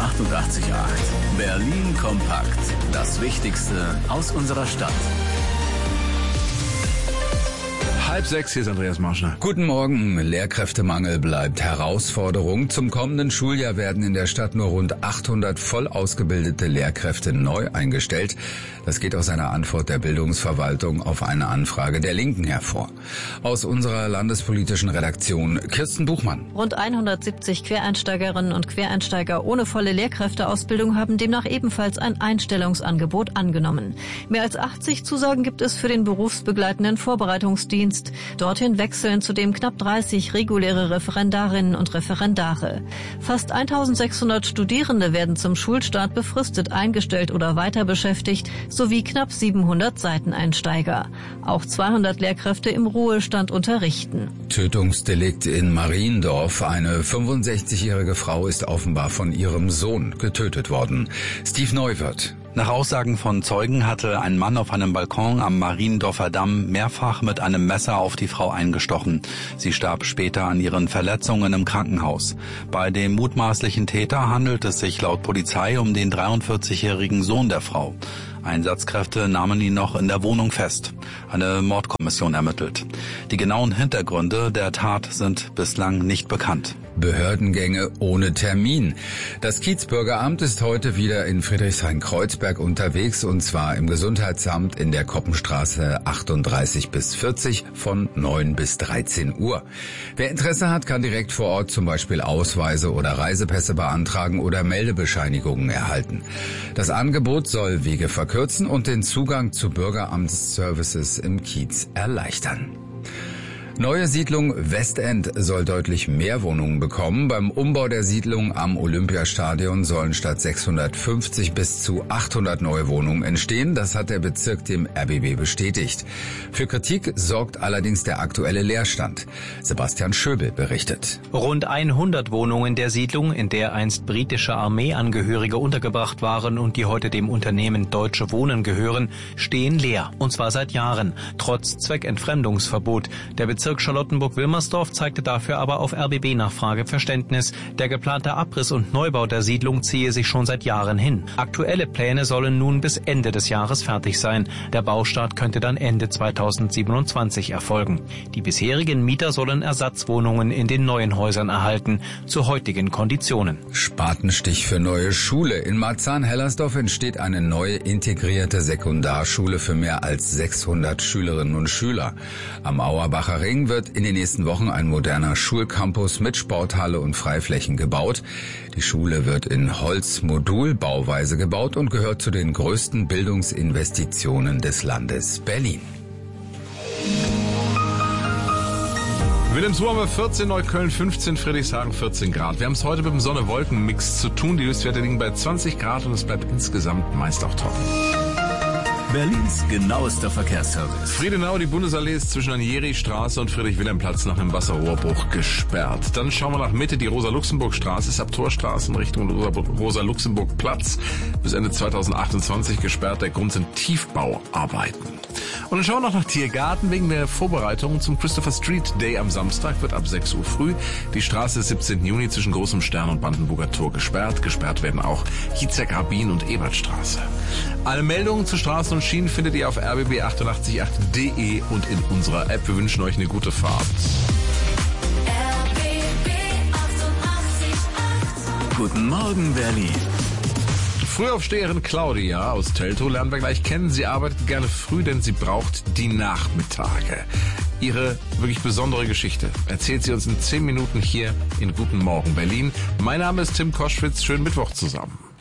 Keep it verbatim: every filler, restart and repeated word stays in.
achtundachtzig Komma acht. Berlin kompakt. Das Wichtigste aus unserer Stadt. Halb sechs, hier ist Andreas Marschner. Guten Morgen. Lehrkräftemangel bleibt Herausforderung. Zum kommenden Schuljahr werden in der Stadt nur rund achthundert voll ausgebildete Lehrkräfte neu eingestellt. Das geht aus einer Antwort der Bildungsverwaltung auf eine Anfrage der Linken hervor. Aus unserer landespolitischen Redaktion Kirsten Buchmann. Rund hundertsiebzig Quereinsteigerinnen und Quereinsteiger ohne volle Lehrkräfteausbildung haben demnach ebenfalls ein Einstellungsangebot angenommen. Mehr als achtzig Zusagen gibt es für den berufsbegleitenden Vorbereitungsdienst. Dorthin wechseln zudem knapp dreißig reguläre Referendarinnen und Referendare. Fast eintausendsechshundert Studierende werden zum Schulstart befristet eingestellt oder weiter beschäftigt, sowie knapp siebenhundert Seiteneinsteiger. Auch zweihundert Lehrkräfte im Ruhestand unterrichten. Tötungsdelikt in Mariendorf. Eine fünfundsechzigjährige Frau ist offenbar von ihrem Sohn getötet worden. Steve Neuwirth. Nach Aussagen von Zeugen hatte ein Mann auf einem Balkon am Mariendorfer Damm mehrfach mit einem Messer auf die Frau eingestochen. Sie starb später an ihren Verletzungen im Krankenhaus. Bei dem mutmaßlichen Täter handelt es sich laut Polizei um den dreiundvierzigjährigen Sohn der Frau. Einsatzkräfte nahmen ihn noch in der Wohnung fest. Eine Mordkommission ermittelt. Die genauen Hintergründe der Tat sind bislang nicht bekannt. Behördengänge ohne Termin. Das Kiezbürgeramt ist heute wieder in Friedrichshain-Kreuzberg unterwegs, und zwar im Gesundheitsamt in der Koppenstraße achtunddreißig bis vierzig von neun bis dreizehn Uhr. Wer Interesse hat, kann direkt vor Ort zum Beispiel Ausweise oder Reisepässe beantragen oder Meldebescheinigungen erhalten. Das Angebot soll Wege verkürzen und den Zugang zu Bürgeramtsservices im Kiez erleichtern. Neue Siedlung Westend soll deutlich mehr Wohnungen bekommen. Beim Umbau der Siedlung am Olympiastadion sollen statt sechshundertfünfzig bis zu achthundert neue Wohnungen entstehen. Das hat der Bezirk dem R B B bestätigt. Für Kritik sorgt allerdings der aktuelle Leerstand. Sebastian Schöbel berichtet. Rund hundert Wohnungen der Siedlung, in der einst britische Armeeangehörige untergebracht waren und die heute dem Unternehmen Deutsche Wohnen gehören, stehen leer. Und zwar seit Jahren, trotz Zweckentfremdungsverbot. Der Bezirk Charlottenburg-Wilmersdorf zeigte dafür aber auf R B B-Nachfrage Verständnis. Der geplante Abriss und Neubau der Siedlung ziehe sich schon seit Jahren hin. Aktuelle Pläne sollen nun bis Ende des Jahres fertig sein. Der Baustart könnte dann Ende zweitausendsiebenundzwanzig erfolgen. Die bisherigen Mieter sollen Ersatzwohnungen in den neuen Häusern erhalten, zu heutigen Konditionen. Spatenstich für neue Schule. In Marzahn-Hellersdorf entsteht eine neue integrierte Sekundarschule für mehr als sechshundert Schülerinnen und Schüler. Am Auerbacher Ring wird in den nächsten Wochen ein moderner Schulcampus mit Sporthalle und Freiflächen gebaut. Die Schule wird in Holzmodulbauweise gebaut und gehört zu den größten Bildungsinvestitionen des Landes Berlin. Wilhelmsruhe haben wir vierzehn, Neukölln fünfzehn, Friedrichshagen vierzehn Grad. Wir haben es heute mit dem Sonne-Wolken-Mix zu tun. Die Höchstwerte liegen bei zwanzig Grad und es bleibt insgesamt meist auch trocken. Berlins genauester Verkehrsservice. Friedenau, die Bundesallee ist zwischen Anjeri-Straße und Friedrich-Wilhelm-Platz nach einem Wasserrohrbruch gesperrt. Dann schauen wir nach Mitte. Die Rosa-Luxemburg-Straße ist ab Torstraße in Richtung Rosa-Luxemburg-Platz bis Ende zweitausendachtundzwanzig gesperrt. Der Grund sind Tiefbauarbeiten. Und dann schauen wir noch nach Tiergarten. Wegen der Vorbereitungen zum Christopher Street Day am Samstag wird ab sechs Uhr früh die Straße des siebzehnten Juni zwischen Großem Stern und Brandenburger Tor gesperrt. Gesperrt werden auch Hiezek-Rabin und Ebertstraße. Alle Meldungen zu Straßen und Schienen findet ihr auf r b b achtundachtzig punkt acht punkt d e und in unserer App. Wir wünschen euch eine gute Fahrt. R B B achtundachtzig Komma acht. Guten Morgen, Berlin. Frühaufsteherin Claudia aus Teltow lernen wir gleich kennen. Sie arbeitet gerne früh, denn sie braucht die Nachmittage. Ihre wirklich besondere Geschichte erzählt sie uns in zehn Minuten hier in Guten Morgen Berlin. Mein Name ist Tim Koschwitz. Schönen Mittwoch zusammen.